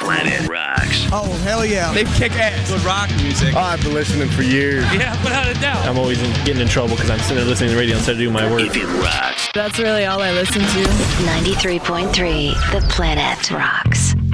Planet Rocks. Oh, hell yeah. They kick ass. Good rock music. Oh, I've been listening for years. Yeah, without a doubt. I'm always getting in trouble because I'm sitting there listening to the radio instead of doing my work. If it rocks. That's really all I listen to. 93.3 The Planet Rocks.